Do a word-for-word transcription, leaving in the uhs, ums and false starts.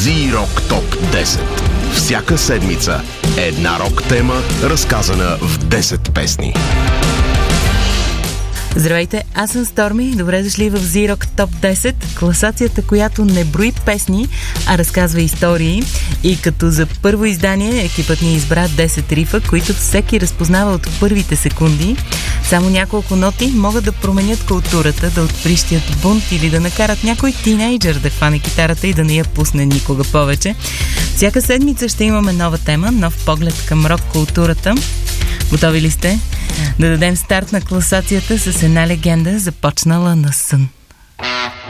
Z-Rock Топ десет. Всяка седмица една рок тема, разказана в десет песни. Здравейте, аз съм Сторми. Добре дошли в Z-Rock Топ десет, класацията, която не брои песни, а разказва истории. И като за първо издание екипът ни избра десет рифа, които всеки разпознава от първите секунди. Само няколко ноти могат да променят културата, да отприщят бунт или да накарат някой тинейджър да хване китарата и да не я пусне никога повече. Всяка седмица ще имаме нова тема, нов поглед към рок-културата. Готови ли сте? Да дадем старт на класацията с една легенда, започнала на сън.